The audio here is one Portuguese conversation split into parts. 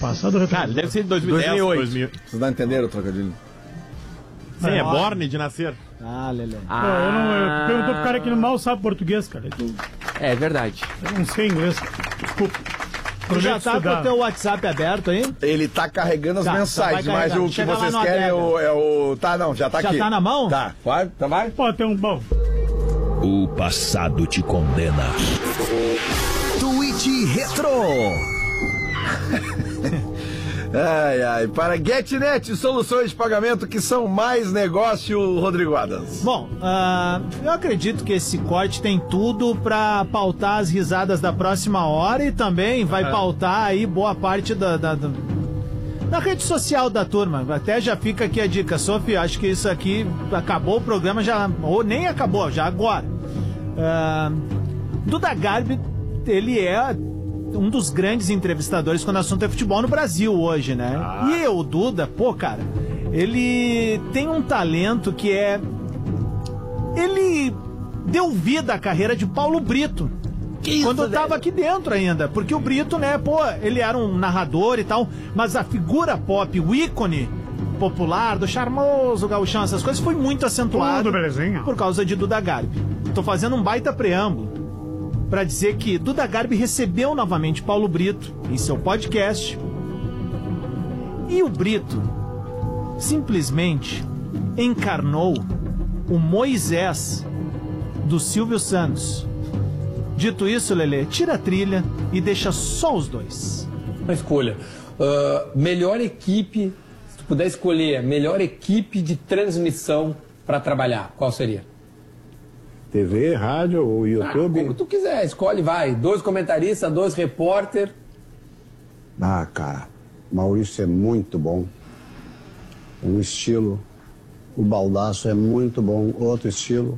Passado retrasado. Cara, deve ser de 2010, 2008. Vocês não entenderam o trocadilho? Sim, é Borne de nascer. Ah, Lelê. Eu perguntou pro cara que mal sabe português, cara. É verdade. Eu não sei inglês, cara. Desculpa. Tu já tá com o teu WhatsApp aberto aí? Ele tá carregando as mensagens, vai mas carregando. o que Chega lá vocês no querem Adega. é o... Tá, não, já tá Já aqui. tá na mão? Tá, vai, tá, vai. Pô, tem um bom. O passado te condena. Tweet Retro. Ai, para GetNet, soluções de pagamento que são mais negócio, Rodrigo Adams. Bom, eu acredito que esse corte tem tudo pra pautar as risadas da próxima hora e também vai pautar aí boa parte da rede social da turma. Até já fica aqui a dica, Sofia, acho que isso aqui acabou o programa já, ou nem acabou, já agora. Duda Garbi, ele é um dos grandes entrevistadores quando o assunto é futebol no Brasil hoje, né? E o Duda, pô, cara, ele tem um talento que é... Ele deu vida à carreira de Paulo Brito. Quando eu tava aqui dentro ainda. Porque o Brito, né, pô, ele era um narrador e tal, mas a figura pop, o ícone popular, do charmoso gauchão, essas coisas, foi muito acentuado por causa de Duda Garbi. Tô fazendo um baita preâmbulo para dizer que Duda Garbi recebeu novamente Paulo Brito em seu podcast. E o Brito simplesmente encarnou o Moisés do Silvio Santos. Dito isso, Lelê, tira a trilha e deixa só os dois. Uma escolha. Melhor equipe, se tu puder escolher, melhor equipe de transmissão para trabalhar, qual seria? TV, rádio ou YouTube? Como tu quiser, escolhe, vai. 2 comentaristas, 2 repórter. Ah, cara, Maurício é muito bom. Um estilo. O Baldasso é muito bom, outro estilo.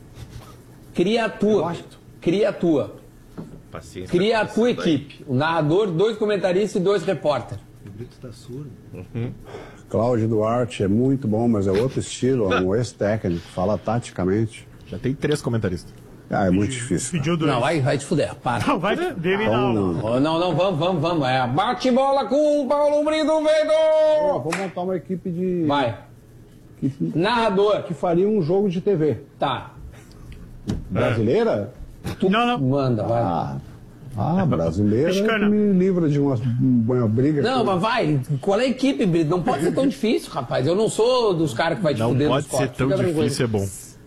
Cria a tua. Cria a tua. Paciência. Cria a tua equipe. O narrador, 2 comentaristas e 2 repórter. O Brito tá surdo. Cláudio Duarte é muito bom, mas é outro estilo, é um ex-técnico, fala taticamente. Já tem 3 comentaristas. Ah, é muito difícil. Não, vai te fuder, para. Não, vai te fuder, não, vamos. É bate bola com o Paulo Brito Vedo! Vou montar uma equipe de... Vai. Narrador. Que faria um jogo de TV. Tá. Brasileira? Tu manda, vai. Brasileira que me livra de uma briga. Não, mas vai. Qual é a equipe, Brito? Não pode ser tão difícil, rapaz. Eu não sou dos caras que vai te fuder nos cortes. Não pode ser tão difícil, é bom.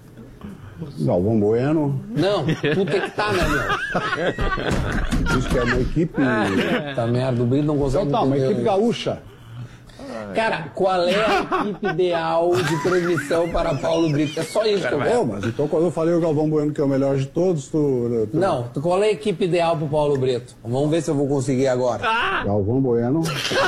Galvão Bueno. Não, tu tem que estar, né, meu? Diz que é uma equipe... Tá merda, o Brito não consegue entender. Uma equipe gaúcha. Cara, qual é a equipe ideal de transmissão para Paulo Brito? É só isso que eu quero. Mas então quando eu falei o Galvão Bueno que é o melhor de todos, tu... Não, qual é a equipe ideal para Paulo Brito? Vamos ver se eu vou conseguir agora. Galvão Bueno.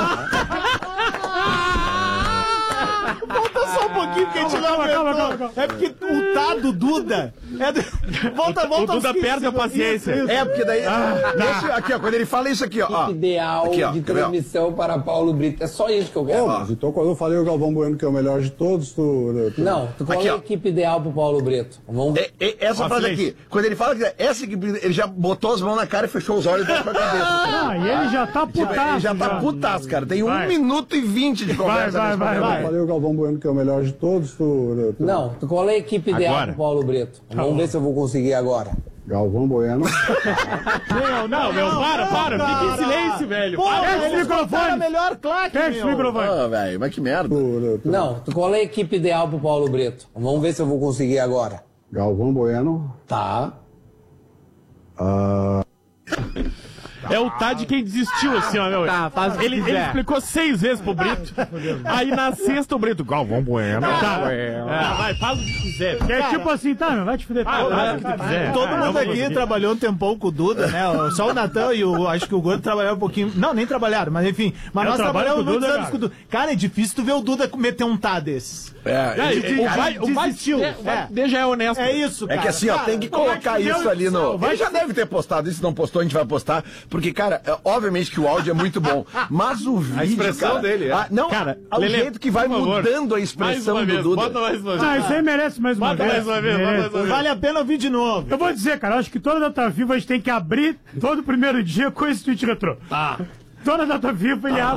Volta só um pouquinho que a gente não aguentou. É porque o tá do Duda... Volta o Duda perde a paciência. É, porque daí... aqui, ó, quando ele fala isso aqui, ó. Equipe ideal de transmissão para Paulo Brito. É só isso que eu quero. Mas então quando eu falei o Galvão Bueno que é o melhor de todos, tu... Não, qual é a equipe ideal para Paulo Brito? Vamos ver. Essa frase aqui, quando ele fala que essa equipe, ele já botou as mãos na cara e fechou os olhos e botou a cabeça. E ele já tá putaço. Ele já tá putaço, cara. Tem 1 minuto e 20 de conversa. Vai. Eu falei o Galvão Bueno que é o melhor de todos, tu... Não, qual é a equipe ideal para Paulo Brito? Vamos ver se eu vou conseguir agora. Galvão Bueno. Não, para, fica em silêncio, velho. Fecha o microfone. Melhor claque, Fecha o microfone. Velho, mas que merda. Não, qual é a equipe ideal pro Paulo Brito? Vamos ver se eu vou conseguir agora. Galvão Bueno. Tá. É o tá de quem desistiu, assim, ó, meu. Tá, faz o que ele quiser. explicou 6 vezes pro Brito. Aí na sexta o Brito, Galvão Bueno. Vai, faz o que quiser. É tipo assim, tá, meu, vai te fuder. Faz o que tu quiser. Todo mundo aqui trabalhou um tempão com o Duda, né? Só o Natan e acho que o Gordo trabalharam um pouquinho. Não, nem trabalharam, mas enfim. Mas nós trabalhamos muitos anos com o Duda. Cara, é difícil tu ver o Duda meter um tá desses. Desistiu. Deixa é honesto. É isso, cara. É que assim, ó, tem que colocar isso ali no... Ele já deve ter postado isso, não postou, a gente vai postar. Porque, cara, obviamente que o áudio é muito bom, mas o vídeo, a expressão cara, dele, não, cara, o jeito que vai mudando a expressão do Duda. Bota mais uma vez. Isso aí merece mais uma vez. Vale a pena ouvir de novo. Eu vou dizer, cara, acho que toda Data Viva a gente tem que abrir todo primeiro dia com esse tweet retrô. Toda Data Viva ele abre